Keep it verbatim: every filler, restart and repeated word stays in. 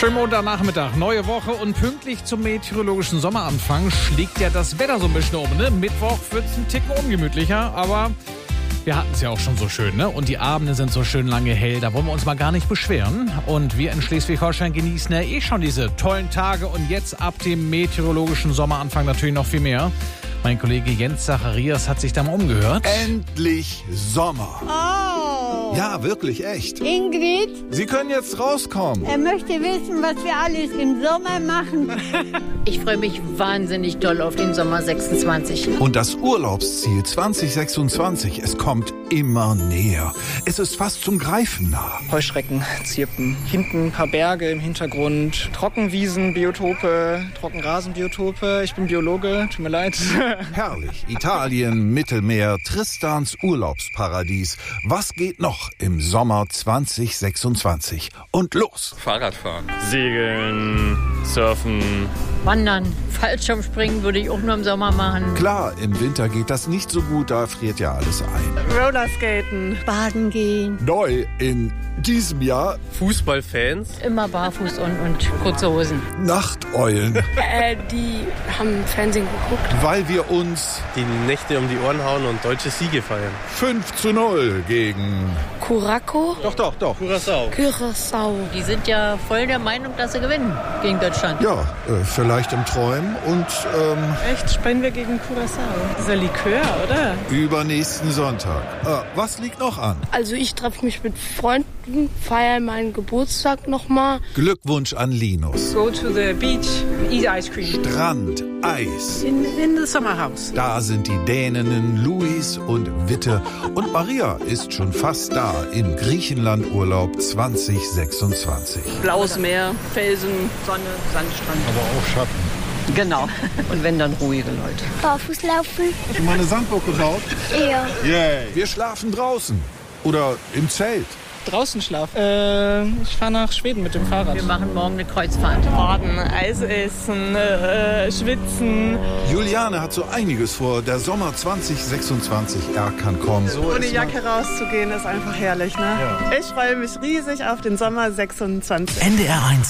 Schönen Montagnachmittag, neue Woche und pünktlich zum meteorologischen Sommeranfang schlägt ja das Wetter so ein bisschen um. Ne? Mittwoch wird es ein Ticken ungemütlicher, aber wir hatten es ja auch schon so schön, ne? Und die Abende sind so schön lange hell, da wollen wir uns mal gar nicht beschweren. Und wir in Schleswig-Holstein genießen ja eh schon diese tollen Tage und jetzt ab dem meteorologischen Sommeranfang natürlich noch viel mehr. Mein Kollege Jens Zacharias hat sich da mal umgehört. Endlich Sommer. Oh. Ja, wirklich, echt. Ingrid, Sie können jetzt rauskommen. er möchte wissen, was wir alles im Sommer machen. Ich freue mich wahnsinnig doll auf den Sommer sechsundzwanzig. Und das Urlaubsziel zwanzig sechsundzwanzig, es kommt immer näher. Es ist fast zum Greifen nah. Heuschrecken zirpen. Hinten ein paar Berge im Hintergrund. Trockenwiesen, Biotope, Trockenrasenbiotope. Ich bin Biologe, tut mir leid. Herrlich. Italien, Mittelmeer, Tristans Urlaubsparadies. Was geht noch im Sommer zwanzig sechsundzwanzig? Und los! Fahrradfahren, Segeln, Surfen. Wandern, Fallschirmspringen würde ich auch nur im Sommer machen. Klar, im Winter geht das nicht so gut, da friert ja alles ein. Rollerskaten, baden gehen. Neu in diesem Jahr Fußballfans. Immer barfuß und, und kurze Hosen. Nachteulen, Äh, die haben Fernsehen geguckt. weil wir uns Die Nächte um die Ohren hauen und deutsche Siege feiern. fünf zu null gegen... Curacao, Doch, doch, doch. Curaçao. Curacao. Die sind ja voll der Meinung, dass sie gewinnen gegen Deutschland. Ja, äh, vielleicht im Träumen und ähm, Echt? Spielen wir gegen Curaçao? Dieser Likör, oder? übernächsten Sonntag. Äh, was liegt noch an? Also ich treffe mich mit Freunden, feiere meinen Geburtstag nochmal. Glückwunsch an Linus. Go to the beach, eat ice cream. Strand, Eis. In, in the summer house. Da sind die Däninnen Luis und Witte. Und Maria ist schon fast da im Griechenland-Urlaub zwanzig sechsundzwanzig. Blaues Meer, Felsen, Sonne, Sandstrand. Aber auch Schatten. Genau. Und wenn, dann ruhige Leute. Barfuß laufen. Hast du mal eine Sandburg gebaut? Ja. Yay. Wir schlafen draußen. Oder im Zelt. Draußen schlafen. Äh, ich fahre nach Schweden mit dem Fahrrad. Wir machen morgen eine Kreuzfahrt. Baden, Eis essen, äh, schwitzen. Juliane hat so einiges vor. Der Sommer zwanzig sechsundzwanzig, er kann kommen. So Ohne ist Jacke rauszugehen ist einfach herrlich, ne? Ich freue mich riesig auf den Sommer sechsundzwanzig. N D R eins